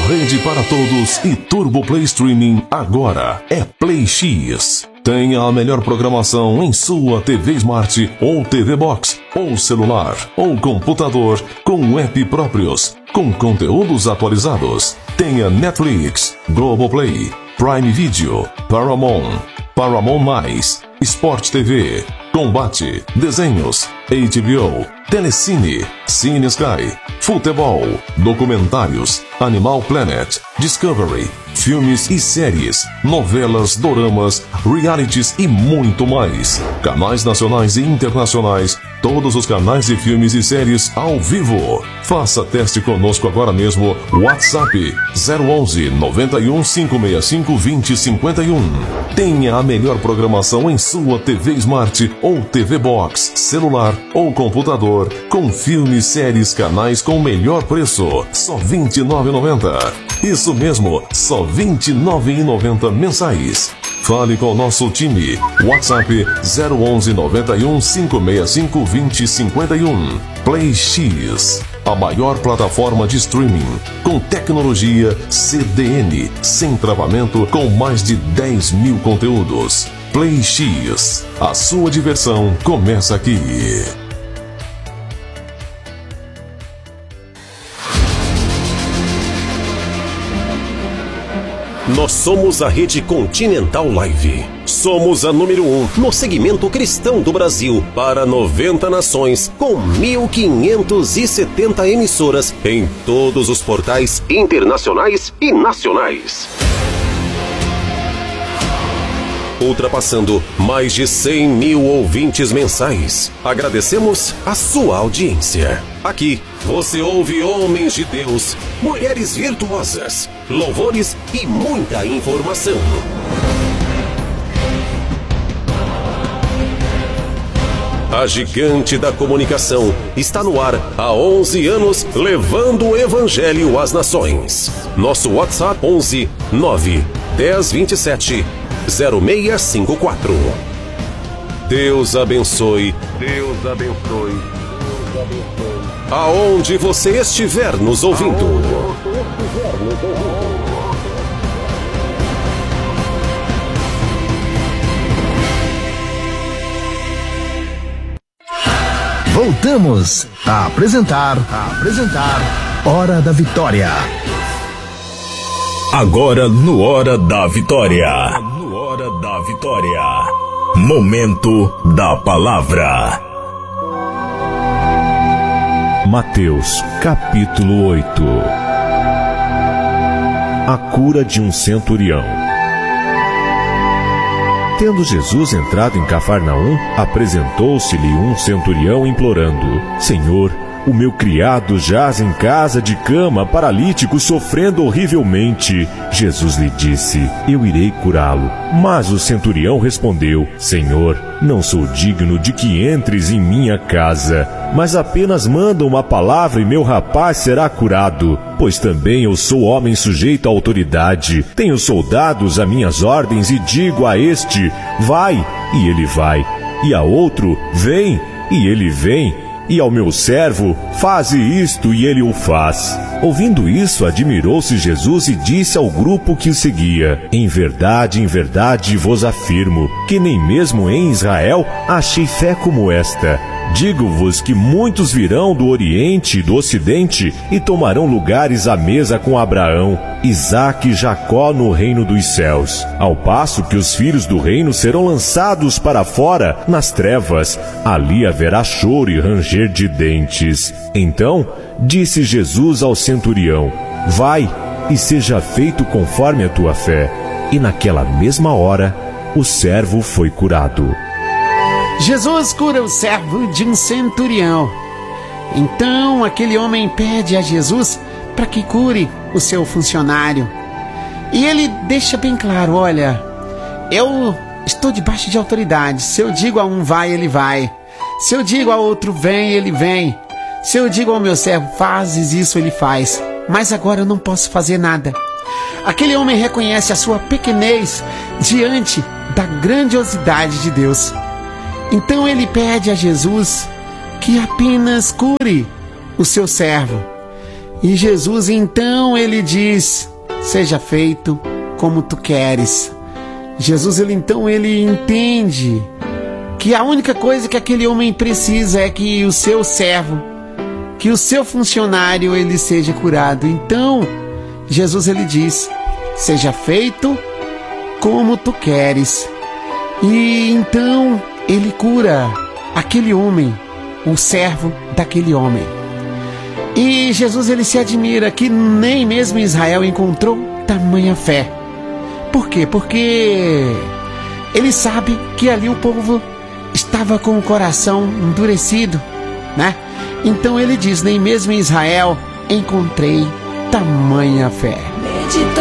Rede para todos e Turbo Play Streaming agora é Play X. Tenha a melhor programação em sua TV Smart ou TV Box, ou celular, ou computador, com app próprios, com conteúdos atualizados. Tenha Netflix, Globoplay, Prime Video, Paramount, Paramount+, Sport TV, Combate, Desenhos, HBO, Telecine, Cine Sky, Futebol, Documentários, Animal Planet, Discovery, filmes e séries, novelas, doramas, realities e muito mais. Canais nacionais e internacionais, todos os canais de filmes e séries ao vivo. Faça teste conosco agora mesmo. WhatsApp 011 91 565 2051. Tenha a melhor programação em sua TV Smart ou TV Box, celular ou computador, com filmes, séries, canais com o melhor preço, só R$ 29,90. Isso mesmo, só R$ 29,90 mensais. Fale com o nosso time. WhatsApp 011 91 565 2051. Play X, a maior plataforma de streaming com tecnologia CDN, sem travamento, com mais de 10 mil conteúdos. Play X, a sua diversão começa aqui. Nós somos a Rede Continental Live. Somos a número 1 no segmento cristão do Brasil para 90 nações, com 1.570 emissoras em todos os portais internacionais e nacionais. Ultrapassando mais de 100 mil ouvintes mensais. Agradecemos a sua audiência. Aqui você ouve homens de Deus, mulheres virtuosas, louvores e muita informação. A gigante da comunicação está no ar há 11 anos, levando o evangelho às nações. Nosso WhatsApp 11 9 10 27 0654. Deus abençoe. Deus abençoe. Deus abençoe. Aonde você estiver nos ouvindo. Voltamos a apresentar Hora da Vitória. Agora no Hora da Vitória. Momento da Palavra. Mateus, capítulo 8. A cura de um centurião. Tendo Jesus entrado em Cafarnaum, apresentou-se-lhe um centurião implorando: Senhor, o meu criado jaz em casa de cama, paralítico, sofrendo horrivelmente. Jesus lhe disse: eu irei curá-lo. Mas o centurião respondeu: Senhor, não sou digno de que entres em minha casa, mas apenas manda uma palavra e meu rapaz será curado. Pois também eu sou homem sujeito à autoridade. Tenho soldados a minhas ordens e digo a este: vai, e ele vai. E a outro: vem, e ele vem. E ao meu servo: faze isto, e ele o faz. Ouvindo isso, admirou-se Jesus e disse ao grupo que o seguia: em verdade vos afirmo, que nem mesmo em Israel achei fé como esta. Digo-vos que muitos virão do Oriente e do Ocidente e tomarão lugares à mesa com Abraão, Isaque e Jacó no reino dos céus, ao passo que os filhos do reino serão lançados para fora, nas trevas. Ali haverá choro e ranger de dentes. Então disse Jesus ao centurião: vai, e seja feito conforme a tua fé. E naquela mesma hora o servo foi curado. Jesus cura o servo de um centurião. Então aquele homem pede a Jesus para que cure o seu funcionário. E ele deixa bem claro: olha, eu estou debaixo de autoridade. Se eu digo a um vai, ele vai. Se eu digo a outro vem, ele vem. Se eu digo ao meu servo fazes isso, ele faz. Mas agora eu não posso fazer nada. Aquele homem reconhece a sua pequenez diante da grandiosidade de Deus. Então ele pede a Jesus que apenas cure o seu servo. E Jesus então ele diz: seja feito como tu queres. Jesus ele entende que a única coisa que aquele homem precisa é que o seu servo, que o seu funcionário ele seja curado. Então Jesus ele diz: seja feito como tu queres. E então ele cura aquele homem, o servo daquele homem. E Jesus ele se admira que nem mesmo Israel encontrou tamanha fé. Por quê? Porque ele sabe que ali o povo estava com o coração endurecido, né? Então ele diz: nem mesmo em Israel encontrei tamanha fé.